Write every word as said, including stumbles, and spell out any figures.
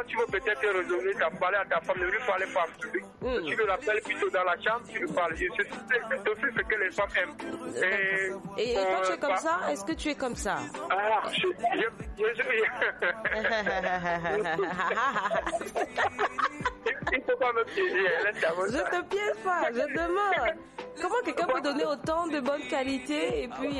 tu veux peut-être résoudre, t'as parlé à ta femme, ne lui parlez pas en public. Mm. Tu le rappelles plutôt dans la chambre, tu lui parles. C'est aussi ce que les femmes aiment. Et, et, et toi, tu es comme bah, ça? Est-ce que tu es comme ça? Ah, je, je, je, il faut pas me piéger. Je te piège pas, je demande. Comment quelqu'un peut donner autant de bonnes qualités et puis